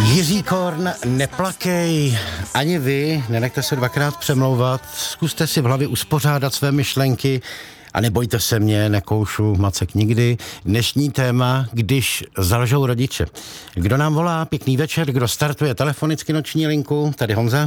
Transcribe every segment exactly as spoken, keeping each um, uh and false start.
Jiří Korn, neplakej, ani vy, nenechte se dvakrát přemlouvat, zkuste si v hlavě uspořádat své myšlenky a nebojte se mě, nekoušu macek nikdy. Dnešní téma, když zalžou rodiče. Kdo nám volá? Pěkný večer, kdo startuje telefonicky noční linku? Tady Honza.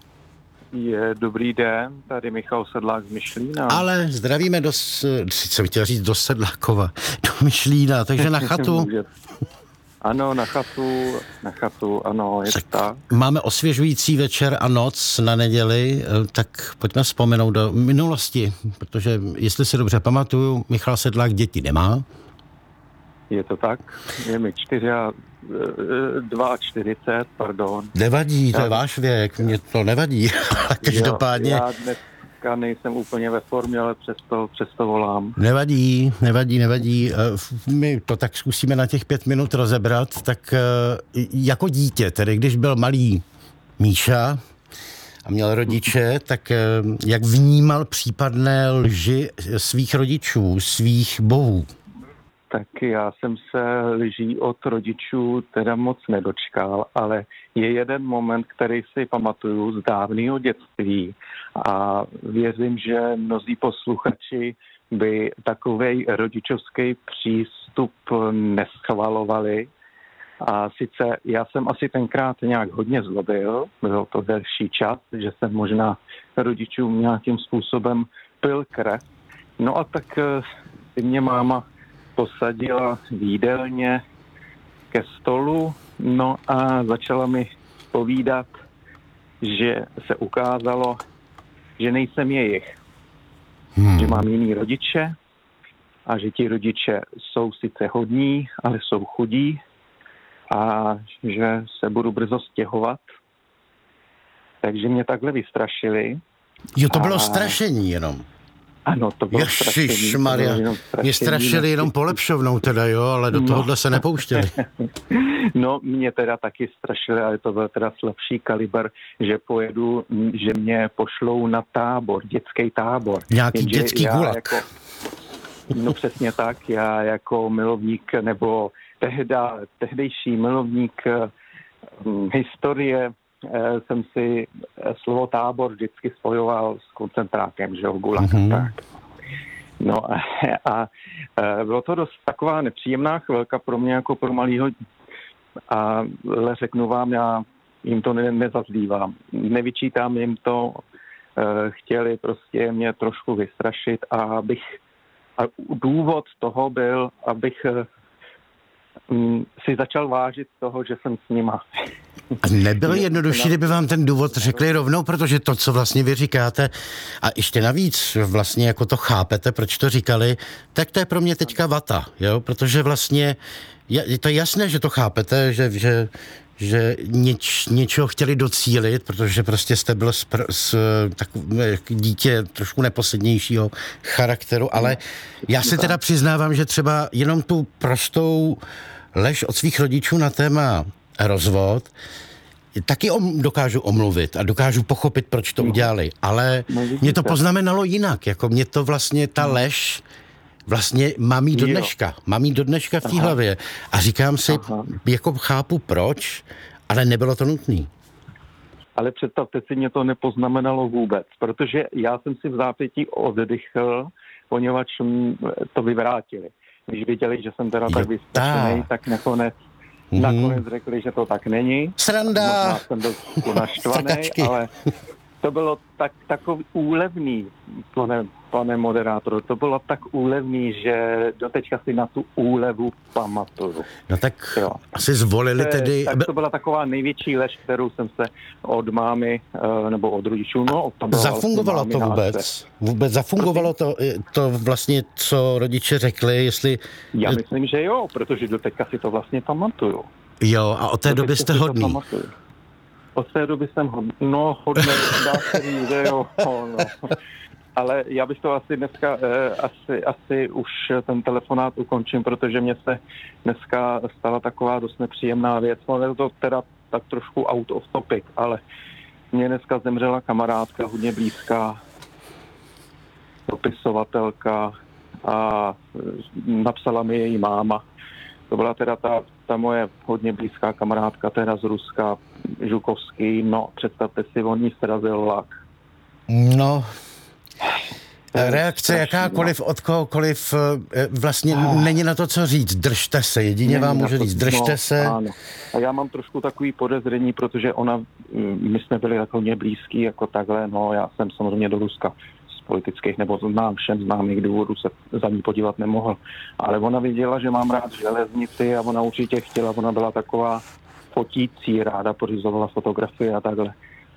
Je dobrý den, tady Michal Sedlák z Myšlína. Ale zdravíme do, co chtěl říct, do Sedlákova, do Myšlína, takže na chatu. Ano, na chatu, na chatu, ano, je tak, tak. Máme osvěžující večer a noc na neděli, tak pojďme vzpomenout do minulosti, protože jestli si dobře pamatuju, Michal Sedlák děti nemá. Je to tak, je mi čtyři a čtyřicet dva, pardon. Nevadí, to je váš věk, mě to nevadí, každopádně. Já dneska nejsem úplně ve formě, ale přesto, přesto volám. Nevadí, nevadí, nevadí. My to tak zkusíme na těch pět minut rozebrat, tak jako dítě, tedy když byl malý Míša a měl rodiče, tak jak vnímal případné lži svých rodičů, svých bohů? Tak já jsem se lží od rodičů teda moc nedočkal, ale je jeden moment, který si pamatuju z dávného dětství a věřím, že mnozí posluchači by takovej rodičovský přístup neschvalovali. A sice já jsem asi tenkrát nějak hodně zlobil, byl to delší čas, že jsem možná rodičům nějakým způsobem pil krev. No a tak si mě máma posadila v jídelně ke stolu, no a začala mi povídat, že se ukázalo, že nejsem jejich. Hmm. Že mám jiný rodiče a že ti rodiče jsou sice hodní, ale jsou chudí a že se budu brzo stěhovat. Takže mě takhle vystrašili. Jo, to bylo a... strašení jenom. Ano, to bylo strašení. Ježišmarja, mě strašili jenom polepšovnou teda, jo, ale do tohohle no. se nepouštěli. No, mě teda taky strašili, ale to byl teda slabší kalibr, že pojedu, že mě pošlou na tábor, dětský tábor. Nějaký Jenže dětský gulag. Jako, no přesně tak, já jako milovník, nebo tehda, tehdejší milovník hm, historie, jsem si slovo tábor vždycky spojoval s koncentrákem, že jo, gulag. Mm-hmm. Tak. No a, a bylo to dost taková nepříjemná chvilka pro mě jako pro malýho, ale řeknu vám, já jim to ne, nezazdívám. Nevyčítám jim to, chtěli prostě mě trošku vystrašit a abych, a důvod toho byl, abych si začal vážit toho, že jsem s nima. A nebylo jednodušší, kdyby vám ten důvod řekli rovnou, protože to, co vlastně vy říkáte, a ještě navíc vlastně jako to chápete, proč to říkali, tak to je pro mě teďka vata, jo, protože vlastně je to jasné, že to chápete, že, že, že něč, něčeho chtěli docílit, protože prostě jste byl s, s takové dítě trošku neposlednějšího charakteru, ale já se teda přiznávám, že třeba jenom tu prostou lež od svých rodičů na téma rozvod, taky om, dokážu omluvit a dokážu pochopit, proč to udělali, ale mě to poznamenalo jinak, jako mě to vlastně, ta lež vlastně mám jí do dneška, mám jí do dneška v té hlavě a říkám si, Aha. jako chápu proč, ale nebylo to nutné. Ale představte si, mě to nepoznamenalo vůbec, protože já jsem si v zápětí oddychl, poněvadž to vyvrátili. Když viděli, že jsem teda tak vystrašený, tak nakonec Mm-hmm. Nakonec řekli, že to tak není. Sranda! Možná jsem byl naštvaný, ale to bylo tak, takový úlevný, pane, pane moderátore, to bylo tak úlevný, že doteďka si na tu úlevu pamatuju. No tak jo. Asi zvolili to, tedy... Tak to byla taková největší lež, kterou jsem se od mámy, nebo od rodičů, no... To zafungovalo to vůbec? Vůbec zafungovalo to, to vlastně, co rodiče řekli, jestli... Já myslím, že jo, protože doteďka si to vlastně pamatuju. Jo, a od té doby jste hodný. Od té doby jsem hodný. No, hodný, dá se říct, že jo. No. Ale já bych to asi dneska, eh, asi, asi už ten telefonát ukončím, protože mě se dneska stala taková dost nepříjemná věc. No, je to teda tak trošku out of topic, ale mě dneska zemřela kamarádka, hodně blízká, dopisovatelka a napsala mi její máma. To byla teda ta ta moje hodně blízká kamarádka, teda z Ruska, Žukovský, no představte si, on ní srazil vlak. No, reakce jakákoliv od kohokoliv, vlastně není na to, co říct. Držte se, jedině vám můžu říct, držte no, se. Ano. A já mám trošku takový podezření, protože ona, my jsme byli jako hodně blízký, jako takhle, no já jsem samozřejmě do Ruska z politických, nebo znám všem známých důvodů se za ní podívat nemohl. Ale ona viděla, že mám rád železnici a ona určitě chtěla, ona byla taková fotící, ráda pořizovala fotografie a takhle.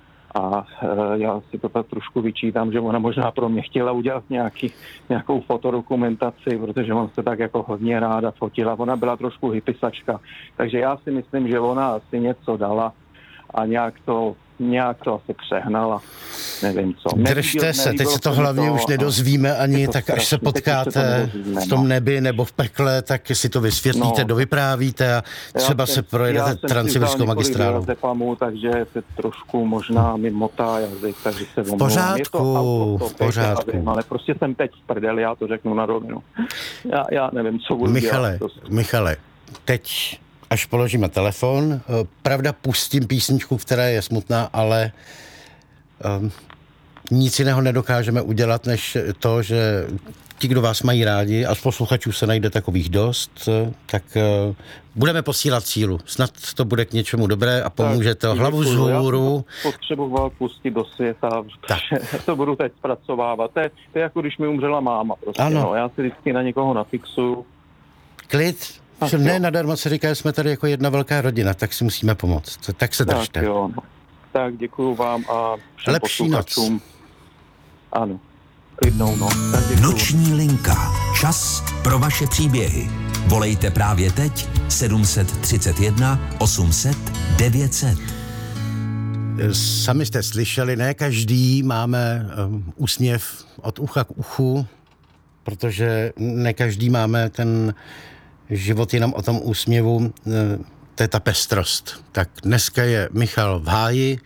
A e, já si to tak trošku vyčítám, že ona možná pro mě chtěla udělat nějaký, nějakou fotodokumentaci, protože on se tak jako hodně ráda fotila. Ona byla trošku hypisačka, takže já si myslím, že ona asi něco dala a nějak to, nějak to asi přehnala. Nevím co. Držte se, teď se to hlavně to, už nedozvíme ani, tak až se potkáte v tom nebi nebo v pekle, tak si to vysvětlíte, no, dovyprávíte a třeba se projedete Transsibirskou magistrálu. Pamu, takže se trošku možná mi motá jazyk, takže se v pořádku, to, v pořádku. Nevím, ale prostě jsem teď v prdeli, já to řeknu na rovinu. Já, já nevím, co budu Michale, dělat. Michale, teď až položíme telefon, pravda pustím písničku, která je smutná, ale um, nic jiného nedokážeme udělat, než to, že ti, kdo vás mají rádi, a z posluchačů se najde takových dost, tak uh, budeme posílat sílu. Snad to bude k něčemu dobré a pomůže to hlavu vzhůru. Já jsem potřeboval pustit do světa, protože to budu teď zpracovávat. To je, to je jako když mi umřela máma. Prostě, ano. No. Já si vždycky na někoho nafixuju. Klid. Že ne, nadarmo se říká, že jsme tady jako jedna velká rodina, tak si musíme pomoct. Tak se držte. Tak jo, no. Tak děkuju vám a všem lepší posluchačům. Noc. Ano, klidnou noc. Noční linka. Čas pro vaše příběhy. Volejte právě teď sedm set třicet jedna osm set devět set. Sami jste slyšeli, ne každý máme um, úsměv od ucha k uchu, protože ne každý máme ten život jenom o tom úsměvu, to je ta pestrost. Tak dneska je Michal v háji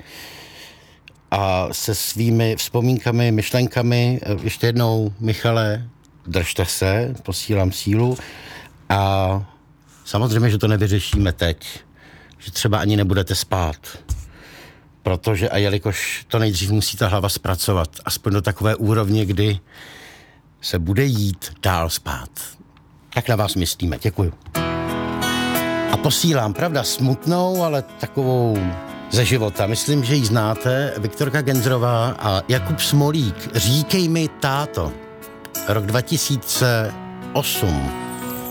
a se svými vzpomínkami, myšlenkami. Ještě jednou, Michale, držte se, posílám sílu a samozřejmě, že to nevyřešíme teď, že třeba ani nebudete spát, protože a jelikož to nejdřív musí ta hlava zpracovat, aspoň do takové úrovně, kdy se bude jít dál spát. Tak na vás myslíme, děkuju. A posílám, pravda, smutnou, ale takovou ze života. Myslím, že ji znáte, Viktorka Genzrová a Jakub Smolík. Říkej mi, táto. Rok dva tisíce osm.